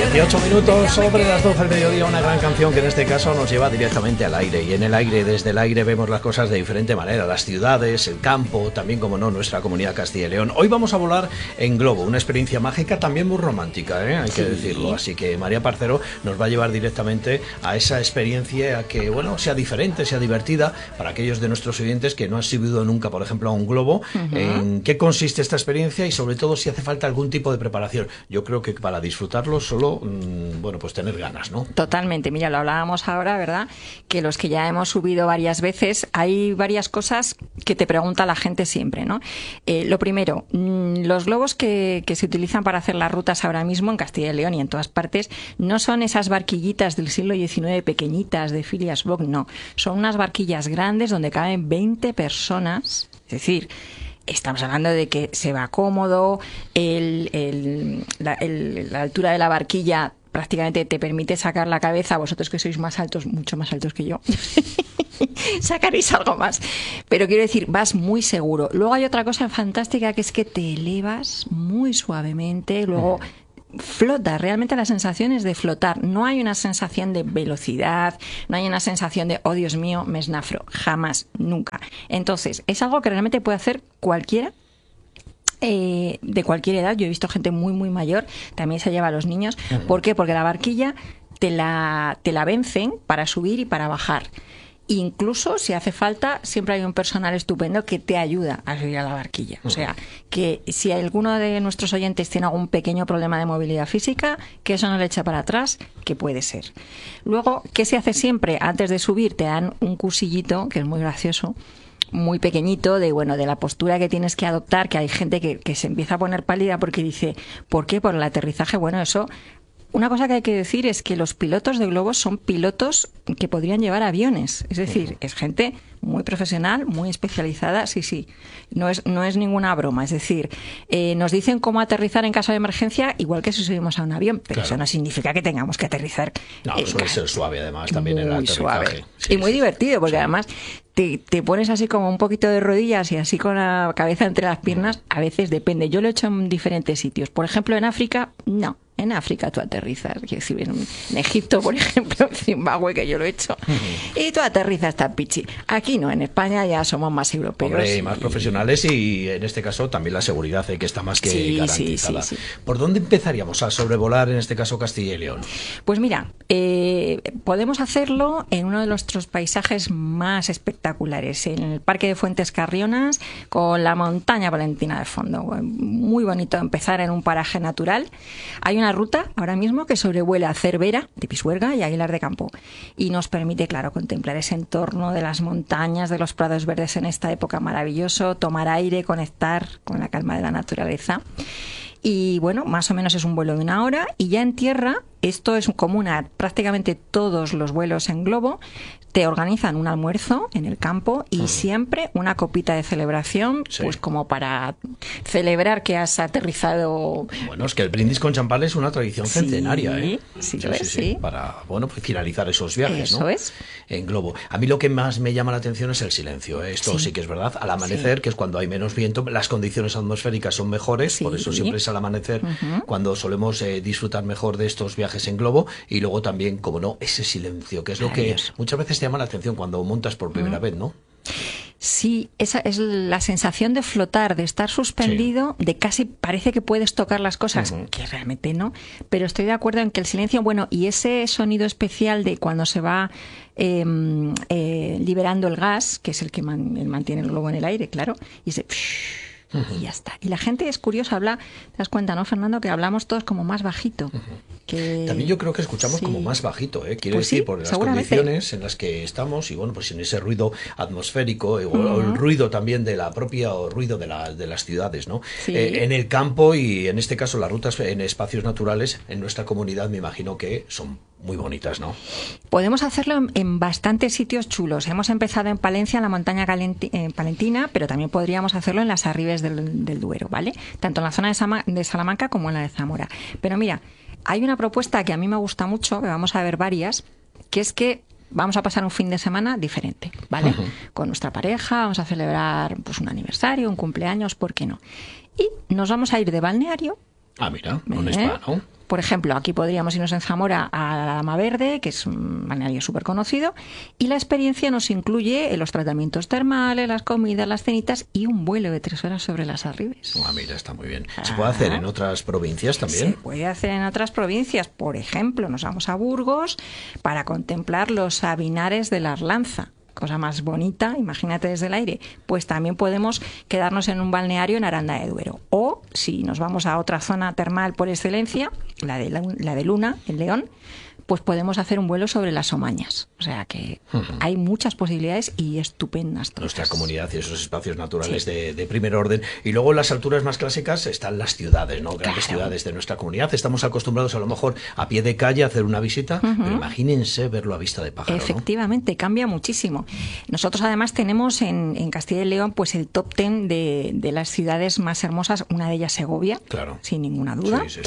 18 minutos sobre las 12 del mediodía, una gran canción que en este caso nos lleva directamente al aire. Y en el aire, desde el aire, vemos las cosas de diferente manera. Las ciudades, el campo, también, como no, nuestra comunidad Castilla y León. Hoy vamos a volar en globo, una experiencia mágica también muy romántica, hay que decirlo. Así que María Parcero nos va a llevar directamente a esa experiencia que, bueno, sea diferente, sea divertida para aquellos de nuestros oyentes que no han subido nunca, por ejemplo, a un globo. ¿En qué consiste esta experiencia? Y sobre todo si hace falta algún tipo de preparación. Yo creo que para disfrutarlo solo, bueno, pues tener ganas, ¿no? Totalmente. Mira, lo hablábamos ahora, ¿verdad? Que los que ya hemos subido varias veces, hay varias cosas que te pregunta la gente siempre, ¿no? Lo primero, los globos que se utilizan para hacer las rutas ahora mismo en Castilla y León y en todas partes no son esas barquillitas del siglo XIX pequeñitas de Phileas Fogg, no. Son unas barquillas grandes donde caben 20 personas, es decir, estamos hablando de que se va cómodo, la altura de la barquilla prácticamente te permite sacar la cabeza, vosotros que sois más altos, mucho más altos que yo, sacaréis algo más. Pero quiero decir, vas muy seguro. Luego hay otra cosa fantástica que es que te elevas muy suavemente, luego flota, realmente la sensación es de flotar, no hay una sensación de velocidad, no hay una sensación de, oh Dios mío, me esnafro, jamás, nunca. Entonces, es algo que realmente puede hacer cualquiera, de cualquier edad. Yo he visto gente muy, muy mayor, también se lleva a los niños. ¿Por qué? Porque la barquilla te la vencen para subir y para bajar. Incluso, si hace falta, siempre hay un personal estupendo que te ayuda a subir a la barquilla. O sea, que si alguno de nuestros oyentes tiene algún pequeño problema de movilidad física, que eso no le echa para atrás, que puede ser. Luego, ¿qué se hace siempre? Antes de subir te dan un cursillito, que es muy gracioso, muy pequeñito, de la postura que tienes que adoptar, que hay gente que se empieza a poner pálida porque dice, ¿por qué? Por el aterrizaje. Bueno, eso... Una cosa que hay que decir es que los pilotos de globos son pilotos que podrían llevar aviones. Es decir, es gente muy profesional, muy especializada. Sí. No es ninguna broma. Es decir, nos dicen cómo aterrizar en caso de emergencia, igual que si subimos a un avión. Pero eso no significa que tengamos que aterrizar. No, suele ser suave, además, también el aterrizaje. Suave. Y muy divertido, porque además te pones así como un poquito de rodillas y así con la cabeza entre las piernas. A veces depende. Yo lo he hecho en diferentes sitios. Por ejemplo, en África, no. En África tú aterrizas, en Egipto, por ejemplo, en Zimbabue, que yo lo he hecho, y tú aterrizas tan pichi. Aquí no, en España ya somos más europeos. Hombre, y más profesionales, y en este caso también la seguridad, que está más que garantizada. Sí. ¿Por dónde empezaríamos a sobrevolar, en este caso, Castilla y León? Pues mira, podemos hacerlo en uno de nuestros paisajes más espectaculares, en el Parque de Fuentes Carrionas, con la montaña palentina de fondo. Muy bonito empezar en un paraje natural. Hay una ruta ahora mismo que sobrevuela Cervera de Pisuerga y Aguilar de Campo y nos permite, claro, contemplar ese entorno de las montañas, de los prados verdes en esta época maravilloso, tomar aire, conectar con la calma de la naturaleza. Y bueno, más o menos es un vuelo de 1 hora y ya en tierra, esto es común a prácticamente todos los vuelos en globo, te organizan un almuerzo en el campo y siempre una copita de celebración, pues como para celebrar que has aterrizado. Bueno, es que el brindis con champán es una tradición centenaria, Sí. Para, pues finalizar esos viajes, Eso es. En globo. A mí lo que más me llama la atención es el silencio, Esto sí que es verdad. Al amanecer, que es cuando hay menos viento, las condiciones atmosféricas son mejores, por eso siempre es al amanecer cuando solemos disfrutar mejor de estos viajes en globo, y luego también, como no, ese silencio, que es lo que muchas veces te llama la atención cuando montas por primera vez, ¿no? Sí, esa es la sensación de flotar, de estar suspendido, de casi parece que puedes tocar las cosas, que realmente no, pero estoy de acuerdo en que el silencio, y ese sonido especial de cuando se va liberando el gas, que es el que mantiene el globo en el aire, claro, y ese... Y ya está. Y la gente es curiosa, te das cuenta, ¿no, Fernando? Que hablamos todos como más bajito. También yo creo que escuchamos como más bajito, Quiero decir, por las condiciones en las que estamos y pues en ese ruido atmosférico o el ruido también de la propia ruido de las ciudades, ¿no? En el campo y en este caso las rutas en espacios naturales en nuestra comunidad me imagino que son muy bonitas, ¿no? Podemos hacerlo en bastantes sitios chulos. Hemos empezado en Palencia, en la montaña palentina, pero también podríamos hacerlo en las Arribes del Duero, ¿vale? Tanto en la zona de Salamanca como en la de Zamora. Pero mira, hay una propuesta que a mí me gusta mucho, que vamos a ver varias, que es que vamos a pasar un fin de semana diferente, ¿vale? Con nuestra pareja, vamos a celebrar pues un aniversario, un cumpleaños, ¿por qué no? Y nos vamos a ir de balneario Ah, mira, un spa, ¿no? Por ejemplo, aquí podríamos irnos en Zamora a la Dama Verde, que es un balneario súper conocido, y la experiencia nos incluye los tratamientos termales, las comidas, las cenitas y un vuelo de 3 horas sobre las Arribes. Ah, mira, está muy bien. ¿Se puede hacer en otras provincias también? Se puede hacer en otras provincias. Por ejemplo, nos vamos a Burgos para contemplar los Sabinares de la Arlanza. Cosa más bonita, imagínate desde el aire. Pues también podemos quedarnos en un balneario en Aranda de Duero. O, si nos vamos a otra zona termal por excelencia, la de Luna, en León, pues podemos hacer un vuelo sobre las Omañas. O sea que hay muchas posibilidades y estupendas todas. Nuestra comunidad y esos espacios naturales de primer orden. Y luego en las alturas más clásicas están las ciudades, ¿no? Grandes ciudades de nuestra comunidad. Estamos acostumbrados a lo mejor a pie de calle a hacer una visita, pero imagínense verlo a vista de pájaro, Efectivamente, ¿no? Cambia muchísimo. Nosotros además tenemos en Castilla y León pues el top 10 de las ciudades más hermosas, una de ellas Segovia, claro, sin ninguna duda. Sí.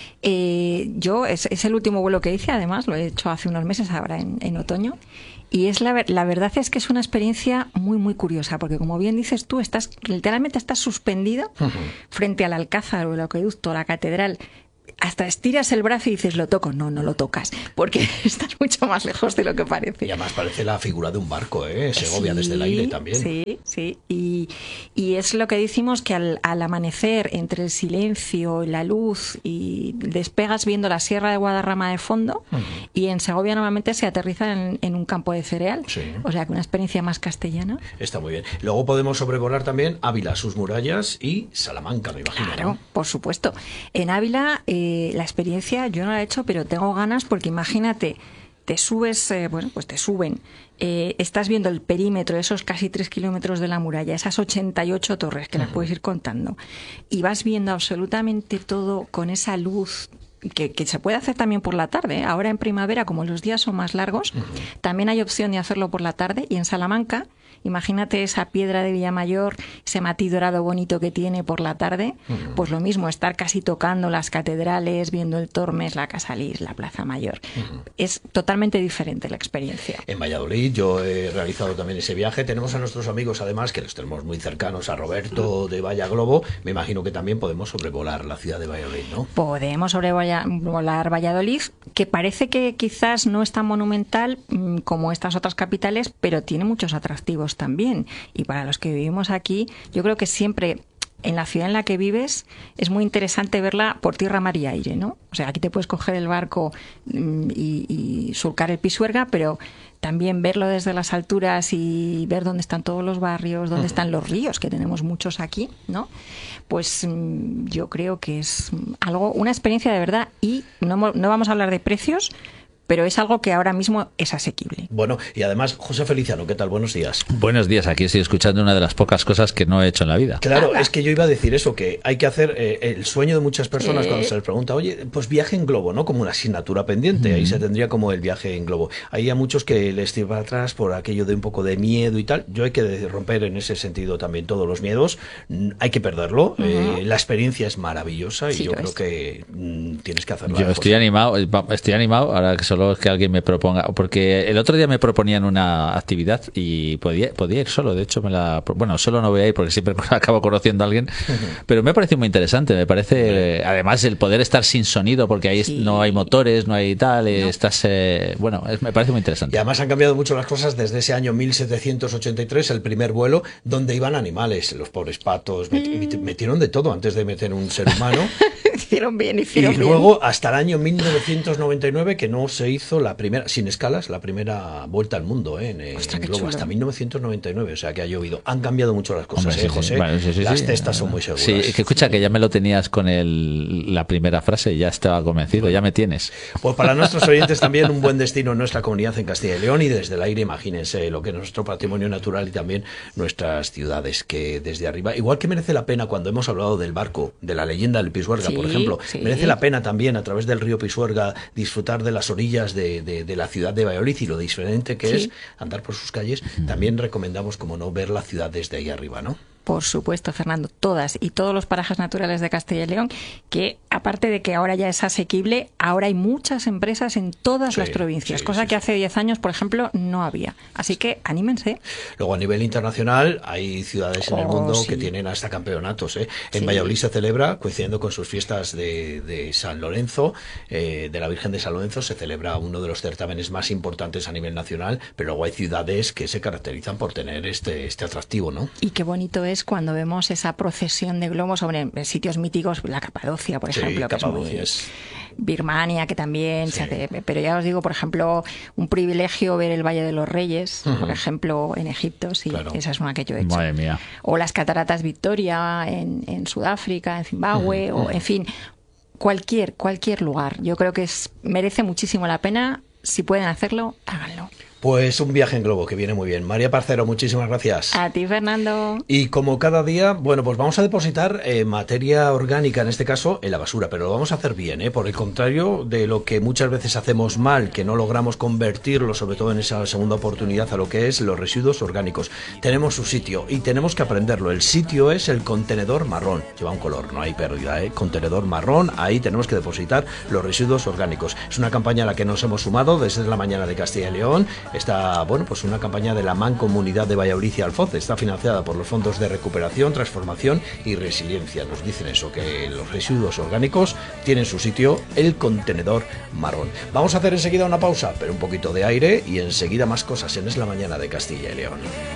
Yo es el último vuelo que hice, además lo he hecho hace unos meses, ahora en otoño, y es la verdad es que es una experiencia muy muy curiosa, porque como bien dices tú, literalmente estás suspendido frente al Alcázar o el acueducto o la catedral. Hasta estiras el brazo y dices, lo toco. No lo tocas, porque estás mucho más lejos de lo que parece. Y además parece la figura de un barco, Segovia, desde el aire también. Sí. Y es lo que decimos, que al amanecer, entre el silencio, la luz, y despegas viendo la Sierra de Guadarrama de fondo, y en Segovia normalmente se aterriza en un campo de cereal. Sí. O sea, que una experiencia más castellana. Está muy bien. Luego podemos sobrevolar también Ávila, sus murallas, y Salamanca, me imagino. Claro, ¿no? por supuesto. En Ávila, la experiencia yo no la he hecho, pero tengo ganas, porque imagínate, te subes, pues te suben, estás viendo el perímetro de esos casi 3 kilómetros de la muralla, esas 88 torres que las puedes ir contando, y vas viendo absolutamente todo con esa luz que se puede hacer también por la tarde, ¿eh? Ahora en primavera, como los días son más largos, también hay opción de hacerlo por la tarde. Y en Salamanca, imagínate esa piedra de Villamayor, ese matiz dorado bonito que tiene por la tarde, pues lo mismo, estar casi tocando las catedrales, viendo el Tormes, la Casa Lis, la Plaza Mayor. Es totalmente diferente la experiencia. En Valladolid yo he realizado también ese viaje. Tenemos a nuestros amigos, además, que los tenemos muy cercanos, a Roberto de Vallaglobo. Me imagino que también podemos sobrevolar la ciudad de Valladolid, ¿no? Podemos sobrevolar Valladolid, que parece que quizás no es tan monumental como estas otras capitales, pero tiene muchos atractivos también. Y para los que vivimos aquí, yo creo que siempre en la ciudad en la que vives es muy interesante verla por tierra, mar y aire, ¿no? O sea, aquí te puedes coger el barco y surcar el Pisuerga, pero también verlo desde las alturas y ver dónde están todos los barrios, dónde están los ríos, que tenemos muchos aquí, ¿no? Pues yo creo que es una experiencia de verdad, y no vamos a hablar de precios, pero es algo que ahora mismo es asequible. Bueno, y además, José Feliciano, ¿qué tal? Buenos días. Buenos días, aquí estoy escuchando una de las pocas cosas que no he hecho en la vida. Claro, es que yo iba a decir eso, que hay que hacer el sueño de muchas personas cuando se les pregunta, oye, pues viaje en globo, ¿no? Como una asignatura pendiente, ahí se tendría como el viaje en globo. Hay a muchos que les tira para atrás por aquello de un poco de miedo y tal. Yo hay que romper en ese sentido también todos los miedos, hay que perderlo, la experiencia es maravillosa y yo creo que tienes que hacerlo. Yo estoy animado, ahora que solo es que alguien me proponga, porque el otro día me proponían una actividad y podía ir solo, de hecho solo no voy a ir porque siempre acabo conociendo a alguien, pero me parece muy interesante, me parece, además el poder estar sin sonido, porque ahí no hay motores, no hay tal, me parece muy interesante. Y además han cambiado mucho las cosas desde ese año 1783, el primer vuelo, donde iban animales, los pobres patos, metieron de todo antes de meter un ser humano. Hicieron bien. Y luego hasta el año 1999 que no se hizo la primera, sin escalas, la primera vuelta al mundo en globo, hasta 1999, o sea que ha llovido. Han cambiado mucho las cosas, José. Las cestas son muy seguras. Sí, que escucha que ya me lo tenías con la primera frase y ya estaba convencido, ya me tienes. Pues para nuestros oyentes también un buen destino en nuestra comunidad en Castilla y León, y desde el aire imagínense lo que es nuestro patrimonio natural y también nuestras ciudades, que desde arriba, igual que merece la pena cuando hemos hablado del barco, de la leyenda del Pisuerga, por ejemplo, merece la pena también a través del río Pisuerga disfrutar de las orillas de la ciudad de Valladolid y lo diferente que es andar por sus calles. También recomendamos, como no, ver la ciudad desde ahí arriba, ¿no? Por supuesto, Fernando, todas y todos los parajes naturales de Castilla y León, que aparte de que ahora ya es asequible, ahora hay muchas empresas en todas las provincias, cosa que hace 10 años, por ejemplo, no había. Así que anímense. Luego, a nivel internacional, hay ciudades en el mundo que tienen hasta campeonatos. En Valladolid se celebra, coincidiendo con sus fiestas de San Lorenzo, de la Virgen de San Lorenzo, se celebra uno de los certámenes más importantes a nivel nacional, pero luego hay ciudades que se caracterizan por tener este atractivo, ¿no? Y qué bonito es cuando vemos esa procesión de globos sobre sitios míticos, la Capadocia, por ejemplo, Capadocia es... Birmania, que también se hace, pero ya os digo, por ejemplo, un privilegio ver el Valle de los Reyes, por ejemplo, en Egipto, sí, esa es una que yo he hecho. Madre mía. O las cataratas Victoria en Sudáfrica, en Zimbabue, o en fin, cualquier lugar. Yo creo que merece muchísimo la pena. Si pueden hacerlo, háganlo. Pues un viaje en globo que viene muy bien. María Parcero, muchísimas gracias. A ti, Fernando. Y como cada día, bueno, pues vamos a depositar materia orgánica, en este caso, en la basura, pero lo vamos a hacer bien, por el contrario de lo que muchas veces hacemos mal, que no logramos convertirlo, sobre todo en esa segunda oportunidad, a lo que es los residuos orgánicos. Tenemos su sitio y tenemos que aprenderlo. El sitio es el contenedor marrón. Lleva un color, no hay pérdida, Contenedor marrón, ahí tenemos que depositar los residuos orgánicos. Es una campaña a la que nos hemos sumado desde la mañana de Castilla y León. Está, bueno, pues una campaña de la Mancomunidad de Valladolid y Alfoz. Está financiada por los fondos de recuperación, transformación y resiliencia. Nos dicen eso, que los residuos orgánicos tienen su sitio, el contenedor marrón. Vamos a hacer enseguida una pausa, pero un poquito de aire y enseguida más cosas en Es la Mañana de Castilla y León.